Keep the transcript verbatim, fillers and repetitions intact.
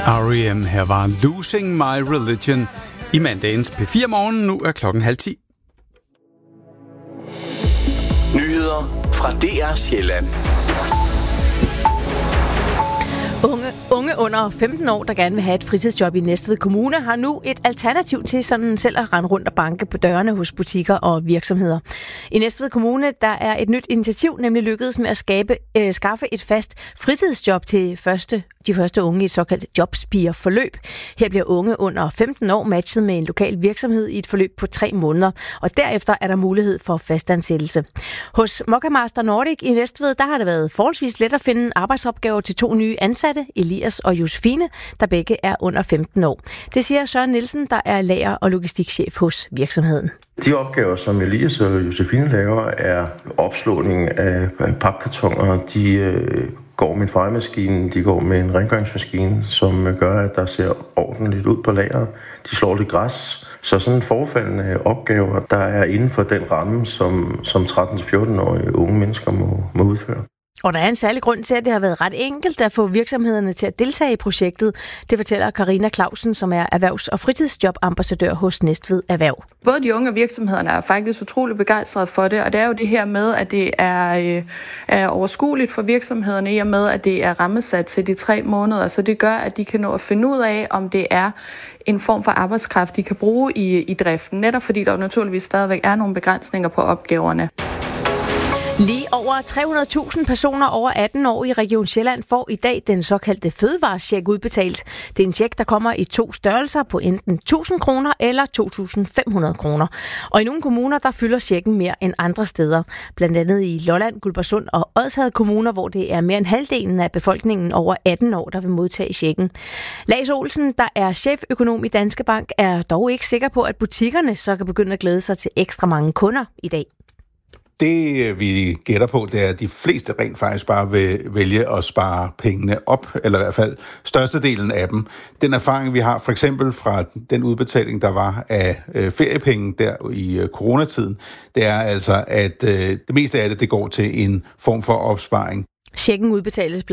R E M her var Losing My Religion i mandagens P fire Morgen. Nu er klokken halv ti. Nyheder fra D R Sjælland. Unge, unge under femten år, der gerne vil have et fritidsjob i Næstved Kommune, har nu et alternativ til sådan selv at rende rundt og banke på dørene hos butikker og virksomheder. I Næstved Kommune, der er et nyt initiativ, nemlig lykkedes med at skabe, øh, skaffe et fast fritidsjob til første, de første unge i et såkaldt jobspireforløb. Her bliver unge under femten år matchet med en lokal virksomhed i et forløb på tre måneder, og derefter er der mulighed for fastansættelse. Hos Mokka Master Nordic i Næstved, der har det været forholdsvis let at finde arbejdsopgaver til to nye ansatte, Elias og Josefine, der begge er under femten år. Det siger Søren Nielsen, der er lager- og logistikchef hos virksomheden. De opgaver, som Elias og Josefine laver, er opslåning af papkartoner. De øh, går med en fejemaskine, de går med en rengøringsmaskine, som gør, at der ser ordentligt ud på lageret. De slår lidt græs. Så sådan forfaldende opgaver, der er inden for den ramme, som, som tretten til fjorten-årige unge mennesker må, må udføre. Og der er en særlig grund til, at det har været ret enkelt at få virksomhederne til at deltage i projektet. Det fortæller Karina Clausen, som er erhvervs- og fritidsjobambassadør hos Næstved Erhverv. Både de unge og virksomhederne er faktisk utroligt begejstrede for det, og det er jo det her med, at det er, øh, er overskueligt for virksomhederne i og med, at det er rammesat til de tre måneder. Så det gør, at de kan nå at finde ud af, om det er en form for arbejdskraft, de kan bruge i, i driften. Netop fordi der naturligvis stadigvæk er nogle begrænsninger på opgaverne. Lige over tre hundrede tusind personer over atten år i Region Sjælland får i dag den såkaldte fødevarecheck udbetalt. Det er en check, der kommer i to størrelser på enten tusind kroner eller to tusind fem hundrede kroner. Og i nogle kommuner, der fylder checken mere end andre steder. Blandt andet i Lolland, Guldborgsund og Odsherred kommuner, hvor det er mere end halvdelen af befolkningen over atten år, der vil modtage checken. Lars Olsen, der er cheføkonom i Danske Bank, er dog ikke sikker på, at butikkerne så kan begynde at glæde sig til ekstra mange kunder i dag. Det, vi gætter på, det er, at de fleste rent faktisk bare vil vælge at spare pengene op, eller i hvert fald størstedelen af dem. Den erfaring, vi har for eksempel fra den udbetaling, der var af øh, feriepenge der i øh, coronatiden, det er altså, at øh, det meste af det, det går til en form for opsparing. Checken udbetales